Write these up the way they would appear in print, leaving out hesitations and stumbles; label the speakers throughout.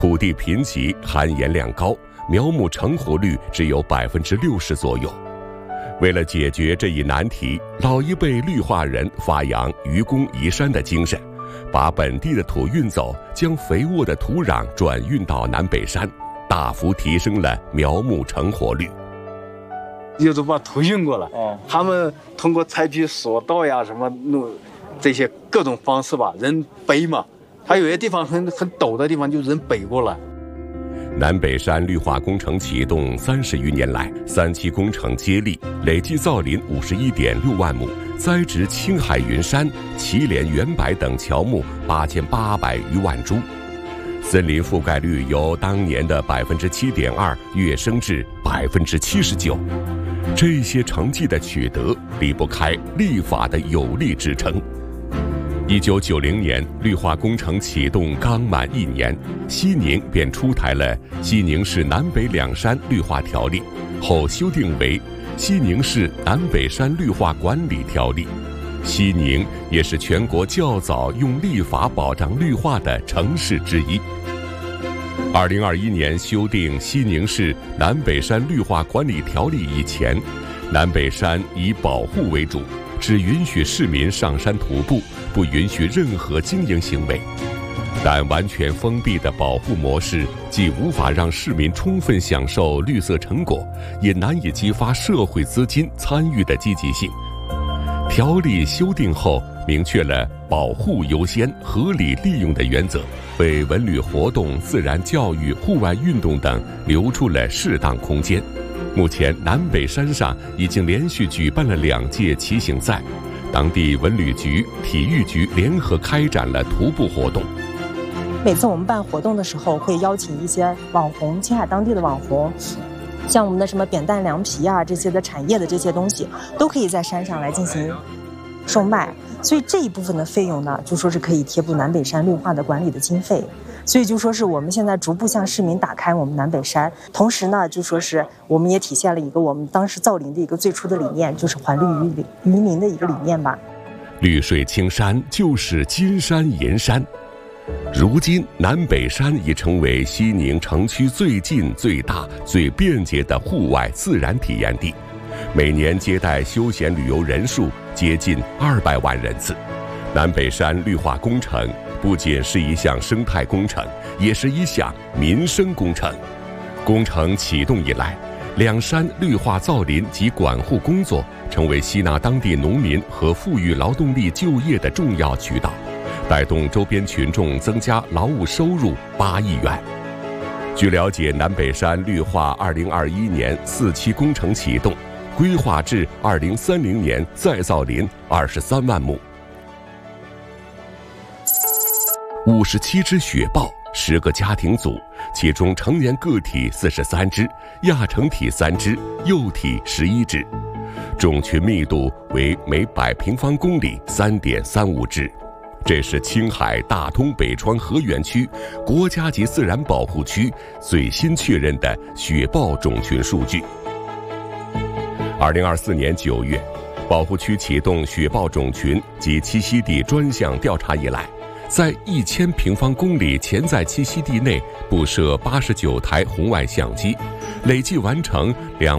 Speaker 1: 土地贫瘠，含盐量高，苗木成活率只有60%左右。为了解决这一难题，老一辈绿化人发扬愚公移山的精神，把本地的土运走，将肥沃的土壤转运到南北山，大幅提升了苗木成活率。
Speaker 2: 就是把土运过来，他们通过采取索道呀什么这些各种方式吧，人背嘛，它有些地方很陡的地方就人背过来。
Speaker 1: 南北山绿化工程启动30余年来，3期工程接力，累计造林51.6万亩，栽植青海云杉、祁连圆柏等乔木8800余万株，森林覆盖率由当年的7.2%跃升至79%。这些成绩的取得离不开立法的有力支撑。1990年，绿化工程启动刚满1年，西宁便出台了《西宁市南北两山绿化条例》，后修订为《西宁市南北山绿化管理条例》。西宁也是全国较早用立法保障绿化的城市之一。2021年修订《西宁市南北山绿化管理条例》以前，南北山以保护为主，只允许市民上山徒步，不允许任何经营行为。但完全封闭的保护模式既无法让市民充分享受绿色成果，也难以激发社会资金参与的积极性。条例修订后，明确了保护优先、合理利用的原则，为文旅活动、自然教育、户外运动等留出了适当空间。目前，南北山上已经连续举办了2届骑行赛，当地文旅局、体育局联合开展了徒步活动。
Speaker 3: 每次我们办活动的时候，会邀请一些网红，青海当地的网红，像我们的什么扁担凉皮啊，这些的产业的这些东西，都可以在山上来进行售卖。所以这一部分的费用呢，就说是可以贴补南北山绿化的管理的经费。所以就说是我们现在逐步向市民打开我们南北山，同时呢，就说是我们也体现了一个我们当时造林的一个最初的理念，就是还绿于民的一个理念吧。
Speaker 1: 绿水青山就是金山银山。如今，南北山已成为西宁城区最近、最大、最便捷的户外自然体验地，每年接待休闲旅游人数接近200万人次。南北山绿化工程不仅是一项生态工程，也是一项民生工程。工程启动以来，两山绿化造林及管护工作成为吸纳当地农民和富裕劳动力就业的重要渠道，带动周边群众增加劳务收入8亿元。据了解，南北山绿化2021年4期工程启动，规划至2030年再造林23万亩。57只雪豹，10个家庭组，其中成年个体43只，亚成体3只，幼体11只，种群密度为每100平方公里3.35只。这是青海大通北川河源区国家级自然保护区最新确认的雪豹种群数据。2024年9月，保护区启动雪豹种群及栖息地专项调查以来，在1000平方公里潜在栖息地内布设89台红外相机，累计完成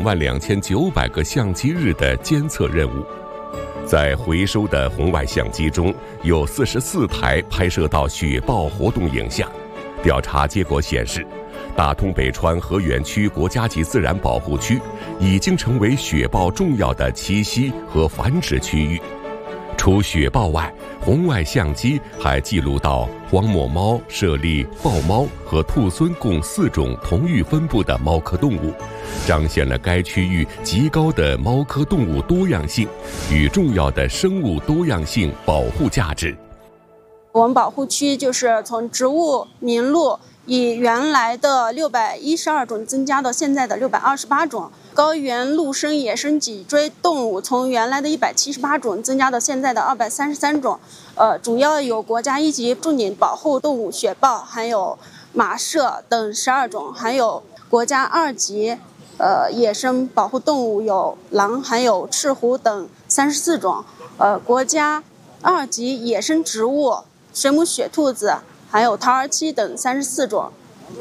Speaker 1: 22900个相机日的监测任务。在回收的红外相机中，有44台拍摄到雪豹活动影像。调查结果显示，大通北川河源区国家级自然保护区已经成为雪豹重要的栖息和繁殖区域。除雪豹外，红外相机还记录到荒漠猫、猞猁、豹猫和兔狲共4种同域分布的猫科动物，彰显了该区域极高的猫科动物多样性与重要的生物多样性保护价值。
Speaker 4: 我们保护区就是从植物名录以原来的612种增加到现在的628种，高原陆生野生脊椎动物从原来的178种增加到现在的233种。主要有国家1级重点保护动物雪豹，还有马麝等12种，还有国家2级野生保护动物有狼，还有赤狐等34种。国家2级野生植物水母雪兔子，还有桃儿漆等34种。